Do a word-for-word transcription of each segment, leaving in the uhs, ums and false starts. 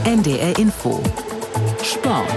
N D R Info Sport.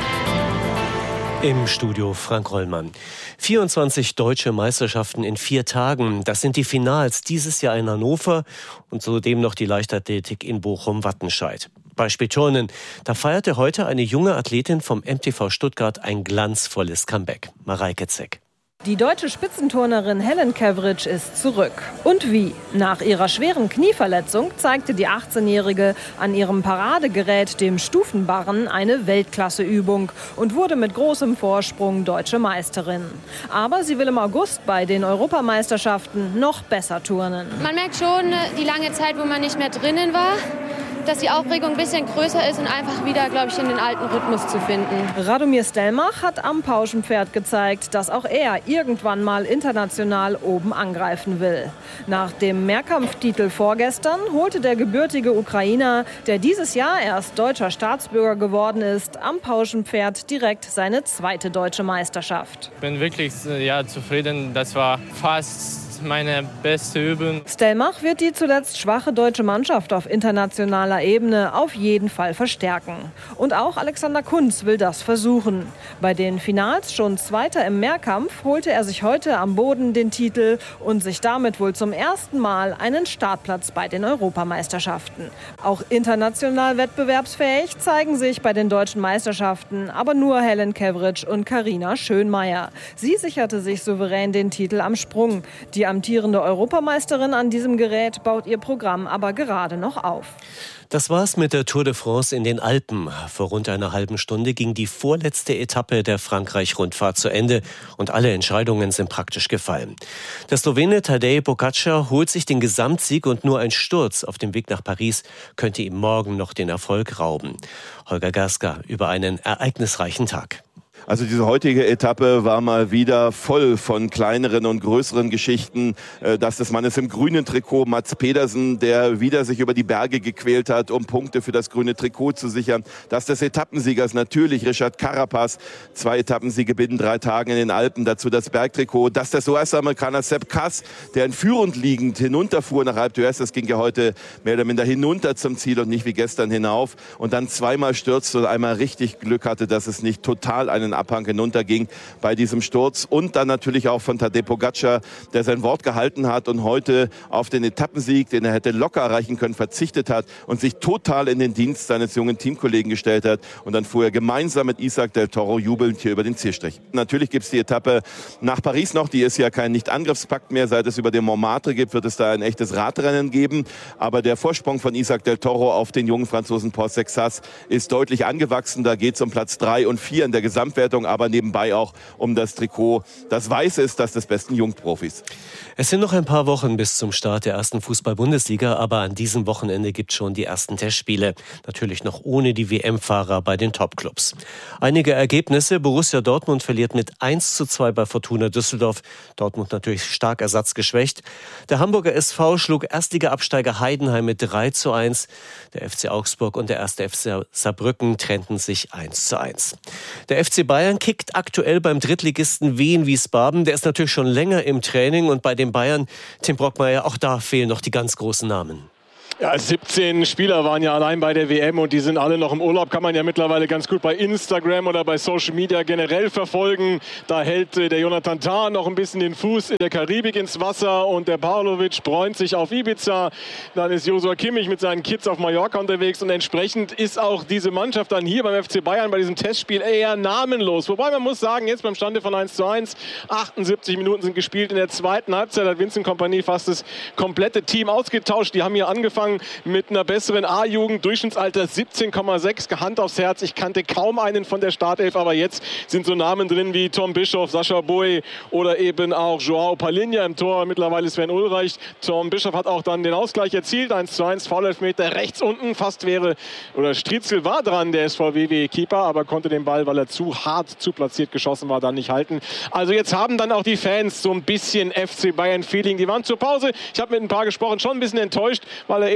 Im Studio Frank Rollmann. vierundzwanzig deutsche Meisterschaften in vier Tagen. Das sind die Finals dieses Jahr in Hannover und zudem noch die Leichtathletik in Bochum-Wattenscheid. Beispiel Turnen. Da feierte heute eine junge Athletin vom M T V Stuttgart ein glanzvolles Comeback. Mareike Zeck. Die deutsche Spitzenturnerin Helen Cavridge ist zurück. Und wie? Nach ihrer schweren Knieverletzung zeigte die achtzehnjährige an ihrem Paradegerät, dem Stufenbarren, eine Weltklasseübung und wurde mit großem Vorsprung deutsche Meisterin. Aber sie will im August bei den Europameisterschaften noch besser turnen. Man merkt schon die lange Zeit, wo man nicht mehr drinnen war, dass die Aufregung ein bisschen größer ist und einfach wieder, glaube ich, in den alten Rhythmus zu finden. Radomir Stelmach hat am Pauschenpferd gezeigt, dass auch er irgendwann mal international oben angreifen will. Nach dem Mehrkampftitel vorgestern holte der gebürtige Ukrainer, der dieses Jahr erst deutscher Staatsbürger geworden ist, am Pauschenpferd direkt seine zweite deutsche Meisterschaft. Ich bin wirklich ja, zufrieden. Das war fast meine beste Übung. Stelmach wird die zuletzt schwache deutsche Mannschaft auf internationaler Ebene auf jeden Fall verstärken. Und auch Alexander Kunz will das versuchen. Bei den Finals, schon Zweiter im Mehrkampf, holte er sich heute am Boden den Titel und sich damit wohl zum ersten Mal einen Startplatz bei den Europameisterschaften. Auch international wettbewerbsfähig zeigen sich bei den deutschen Meisterschaften aber nur Helen Cavridge und Carina Schönmeier. Sie sicherte sich souverän den Titel am Sprung. Die amtierende Europameisterin an diesem Gerät baut ihr Programm aber gerade noch auf. Das war's mit der Tour de France in den Alpen. Vor rund einer halben Stunde ging die vorletzte Etappe der Frankreich-Rundfahrt zu Ende und alle Entscheidungen sind praktisch gefallen. Der Slowene Tadej Pogačar holt sich den Gesamtsieg und nur ein Sturz auf dem Weg nach Paris könnte ihm morgen noch den Erfolg rauben. Holger Gaska über einen ereignisreichen Tag. Also diese heutige Etappe war mal wieder voll von kleineren und größeren Geschichten. Das des Mannes im grünen Trikot, Mats Pedersen, der wieder sich über die Berge gequält hat, um Punkte für das grüne Trikot zu sichern. Das des Etappensiegers natürlich Richard Carapaz, zwei Etappensiege binnen drei Tagen in den Alpen, dazu das Bergtrikot. Das des U S-Amerikaners Sepp Kuss, der in führend liegend hinunterfuhr nach Alpe d'Huez. Das ging ja heute mehr oder minder hinunter zum Ziel und nicht wie gestern hinauf. Und dann zweimal stürzte und einmal richtig Glück hatte, dass es nicht total einen Abhang hinunterging bei diesem Sturz. Und dann natürlich auch von Tadej Pogačar, der sein Wort gehalten hat und heute auf den Etappensieg, den er hätte locker erreichen können, verzichtet hat und sich total in den Dienst seines jungen Teamkollegen gestellt hat. Und dann fuhr er gemeinsam mit Isaac del Toro jubelnd hier über den Zielstrich. Natürlich gibt es die Etappe nach Paris noch. Die ist ja kein Nicht-Angriffspakt mehr. Seit es über den Montmartre gibt, wird es da ein echtes Radrennen geben. Aber der Vorsprung von Isaac del Toro auf den jungen Franzosen Paul Sexas ist deutlich angewachsen. Da geht es um Platz drei und vier in der Gesamtwertung, aber nebenbei auch um das Trikot, das weiß ist, das des besten Jungprofis. Es sind noch ein paar Wochen bis zum Start der ersten Fußball-Bundesliga, aber an diesem Wochenende gibt es schon die ersten Testspiele. Natürlich noch ohne die W M-Fahrer bei den Topclubs. Einige Ergebnisse: Borussia Dortmund verliert mit eins zu zwei bei Fortuna Düsseldorf. Dortmund natürlich stark ersatzgeschwächt. Der Hamburger S V schlug Erstliga-Absteiger Heidenheim mit drei zu eins. Der F C Augsburg und der erste F C Saarbrücken trennten sich eins zu eins. Der F C Bayern kickt aktuell beim Drittligisten Wien Wiesbaden. Der ist natürlich schon länger im Training und bei den Bayern, Tim Brockmeier, auch da fehlen noch die ganz großen Namen. Ja, siebzehn Spieler waren ja allein bei der W M und die sind alle noch im Urlaub. Kann man ja mittlerweile ganz gut bei Instagram oder bei Social Media generell verfolgen. Da hält äh, der Jonathan Tah noch ein bisschen den Fuß in der Karibik ins Wasser und der Pavlovic bräunt sich auf Ibiza. Dann ist Joshua Kimmich mit seinen Kids auf Mallorca unterwegs und entsprechend ist auch diese Mannschaft dann hier beim F C Bayern bei diesem Testspiel eher namenlos. Wobei man muss sagen, jetzt beim Stande von eins zu eins, achtundsiebzig Minuten sind gespielt. In der zweiten Halbzeit hat Vincent Kompany fast das komplette Team ausgetauscht. Die haben hier angefangen mit einer besseren A-Jugend, Durchschnittsalter siebzehn Komma sechs, Hand aufs Herz. Ich kannte kaum einen von der Startelf, aber jetzt sind so Namen drin wie Tom Bischoff, Sascha Boey oder eben auch Joao Palinha im Tor, mittlerweile Sven Ulreich. Tom Bischoff hat auch dann den Ausgleich erzielt, eins zu eins, Foul-Elfmeter rechts unten, fast wäre, oder Striezel war dran, der S V W W-Keeper, aber konnte den Ball, weil er zu hart, zu platziert geschossen war, dann nicht halten. Also jetzt haben dann auch die Fans so ein bisschen F C Bayern-Feeling. Die waren zur Pause, ich habe mit ein paar gesprochen, schon ein bisschen enttäuscht, weil er eben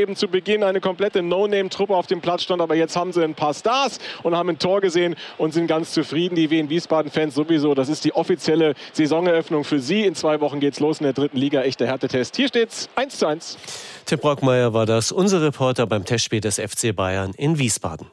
eben zu Beginn eine komplette No-Name-Truppe auf dem Platz stand, aber jetzt haben sie ein paar Stars und haben ein Tor gesehen und sind ganz zufrieden. Die Wien Wiesbaden-Fans sowieso. Das ist die offizielle Saisoneröffnung für sie. In zwei Wochen geht's los in der dritten Liga. Echter Härtetest. Hier steht's eins zu eins. Tim Brockmeier war das, unser Reporter beim Testspiel des F C Bayern in Wiesbaden.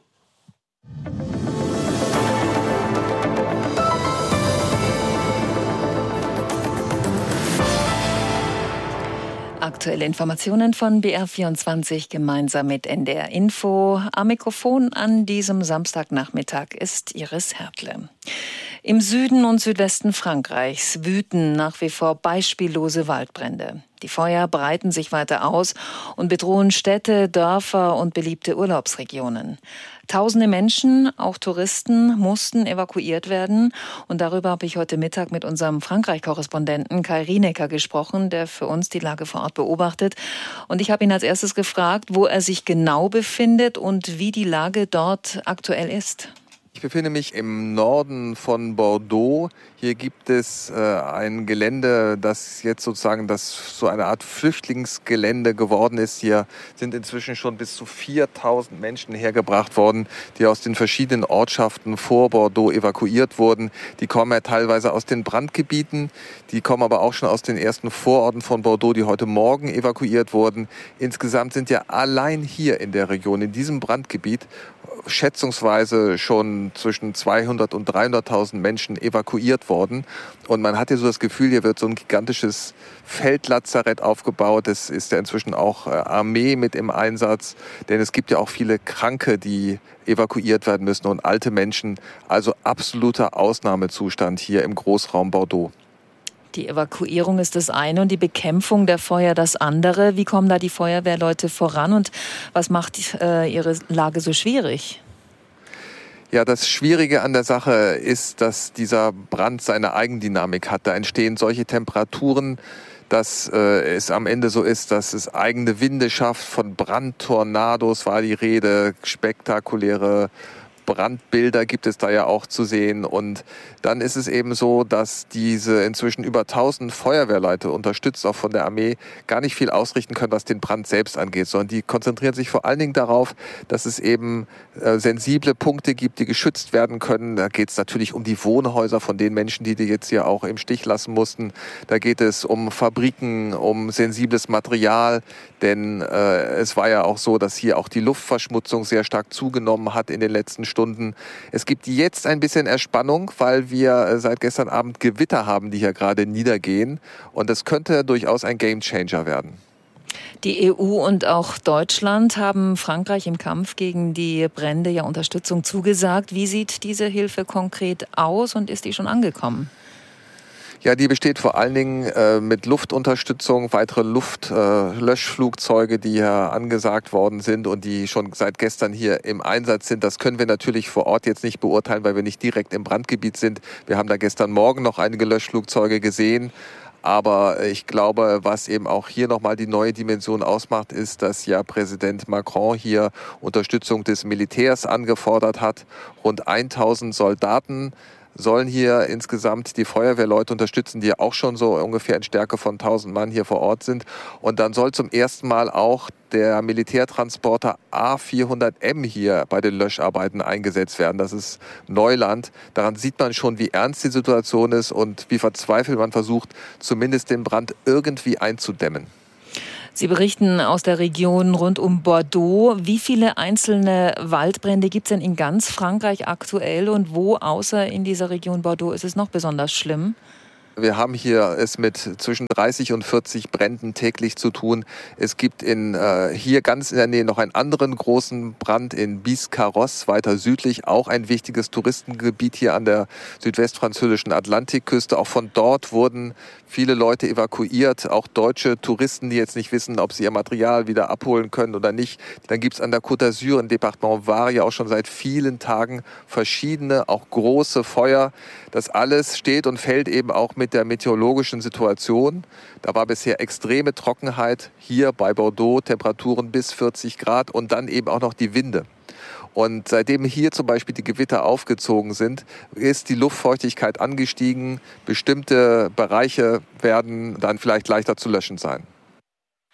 Aktuelle Informationen von B R vierundzwanzig gemeinsam mit N D R Info. Am Mikrofon an diesem Samstagnachmittag ist Iris Hertle. Im Süden und Südwesten Frankreichs wüten nach wie vor beispiellose Waldbrände. Die Feuer breiten sich weiter aus und bedrohen Städte, Dörfer und beliebte Urlaubsregionen. Tausende Menschen, auch Touristen, mussten evakuiert werden. Und darüber habe ich heute Mittag mit unserem Frankreich-Korrespondenten Kai Rienecker gesprochen, der für uns die Lage vor Ort beobachtet. Und ich habe ihn als erstes gefragt, wo er sich genau befindet und wie die Lage dort aktuell ist. Ich befinde mich im Norden von Bordeaux. Hier gibt es äh, ein Gelände, das jetzt sozusagen das so eine Art Flüchtlingsgelände geworden ist. Hier sind inzwischen schon bis zu viertausend Menschen hergebracht worden, die aus den verschiedenen Ortschaften vor Bordeaux evakuiert wurden. Die kommen ja teilweise aus den Brandgebieten, die kommen aber auch schon aus den ersten Vororten von Bordeaux, die heute Morgen evakuiert wurden. Insgesamt sind ja allein hier in der Region, in diesem Brandgebiet, schätzungsweise schon zwischen zweihundert und dreihunderttausend Menschen evakuiert worden. Und man hat ja so das Gefühl, hier wird so ein gigantisches Feldlazarett aufgebaut. Es ist ja inzwischen auch Armee mit im Einsatz, denn es gibt ja auch viele Kranke, die evakuiert werden müssen und alte Menschen. Also absoluter Ausnahmezustand hier im Großraum Bordeaux. Die Evakuierung ist das eine und die Bekämpfung der Feuer das andere. Wie kommen da die Feuerwehrleute voran und was macht äh, ihre Lage so schwierig? Ja, das Schwierige an der Sache ist, dass dieser Brand seine Eigendynamik hat. Da entstehen solche Temperaturen, dass äh, es am Ende so ist, dass es eigene Winde schafft. Von Brandtornados war die Rede, spektakuläre Brandbilder gibt es da ja auch zu sehen. Und dann ist es eben so, dass diese inzwischen über tausend Feuerwehrleute, unterstützt auch von der Armee, gar nicht viel ausrichten können, was den Brand selbst angeht, sondern die konzentrieren sich vor allen Dingen darauf, dass es eben äh, sensible Punkte gibt, die geschützt werden können. Da geht es natürlich um die Wohnhäuser von den Menschen, die die jetzt hier auch im Stich lassen mussten. Da geht es um Fabriken, um sensibles Material, denn äh, es war ja auch so, dass hier auch die Luftverschmutzung sehr stark zugenommen hat in den letzten Stunden. Es gibt jetzt ein bisschen Erspannung, weil wir seit gestern Abend Gewitter haben, die hier gerade niedergehen. Und das könnte durchaus ein Gamechanger werden. Die E U und auch Deutschland haben Frankreich im Kampf gegen die Brände ja Unterstützung zugesagt. Wie sieht diese Hilfe konkret aus und ist die schon angekommen? Ja, die besteht vor allen Dingen äh, mit Luftunterstützung, weitere Luftlöschflugzeuge, äh, die hier angesagt worden sind und die schon seit gestern hier im Einsatz sind. Das können wir natürlich vor Ort jetzt nicht beurteilen, weil wir nicht direkt im Brandgebiet sind. Wir haben da gestern Morgen noch einige Löschflugzeuge gesehen. Aber ich glaube, was eben auch hier nochmal die neue Dimension ausmacht, ist, dass ja Präsident Macron hier Unterstützung des Militärs angefordert hat. Rund tausend Soldaten sollen hier insgesamt die Feuerwehrleute unterstützen, die ja auch schon so ungefähr in Stärke von tausend Mann hier vor Ort sind. Und dann soll zum ersten Mal auch der Militärtransporter A vierhundert M hier bei den Löscharbeiten eingesetzt werden. Das ist Neuland. Daran sieht man schon, wie ernst die Situation ist und wie verzweifelt man versucht, zumindest den Brand irgendwie einzudämmen. Sie berichten aus der Region rund um Bordeaux. Wie viele einzelne Waldbrände gibt es denn in ganz Frankreich aktuell und wo außer in dieser Region Bordeaux ist es noch besonders schlimm? Wir haben hier es mit zwischen dreißig und vierzig Bränden täglich zu tun. Es gibt in, äh, hier ganz in der Nähe noch einen anderen großen Brand in Biscarrosse, weiter südlich, auch ein wichtiges Touristengebiet hier an der südwestfranzösischen Atlantikküste. Auch von dort wurden viele Leute evakuiert, auch deutsche Touristen, die jetzt nicht wissen, ob sie ihr Material wieder abholen können oder nicht. Dann gibt es an der Côte d'Azur im Departement Var ja auch schon seit vielen Tagen verschiedene, auch große Feuer. Das alles steht und fällt eben auch mit der meteorologischen Situation. Da war bisher extreme Trockenheit, hier bei Bordeaux Temperaturen bis vierzig Grad und dann eben auch noch die Winde. Und seitdem hier zum Beispiel die Gewitter aufgezogen sind, ist die Luftfeuchtigkeit angestiegen. Bestimmte Bereiche werden dann vielleicht leichter zu löschen sein.